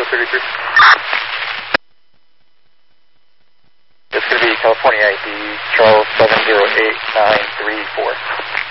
33. It's going to be California ID, Charles 708934.